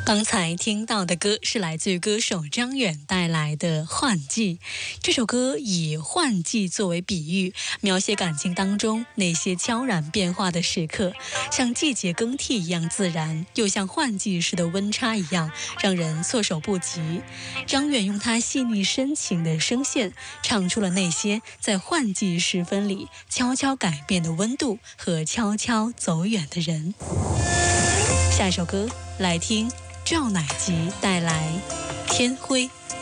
刚才听到的歌是来自于歌手张远带来的《换季》。这首歌以换季作为比喻，描写感情当中那些悄然变化的时刻，像季节更替一样自然，又像换季时的温差一样让人措手不及。张远用他细腻深情的声线，唱出了那些在换季时分里悄悄改变的温度和悄悄走远的人。下一首歌来听赵乃吉带来《天灰》。